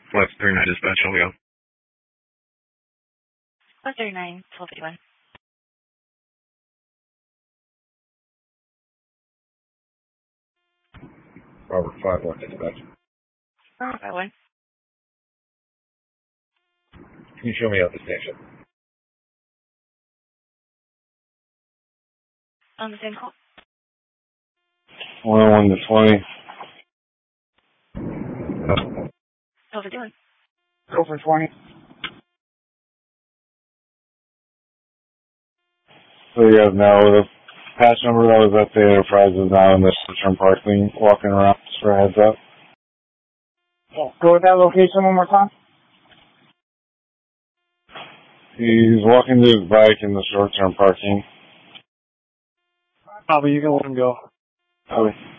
Flex 39 dispatch, here we go. Flex 39, 1251. Robert 5-1 dispatch. Robert 5-1. Can you show me out the station? On the same call. 101 to 20. 1251. Go for 20. So you have now the patch number that was at the Enterprise is now in the short-term parking, walking around just for a heads up. Yeah. Go with that location one more time. He's walking to his bike in the short-term parking. Probably you can let him go. Okay.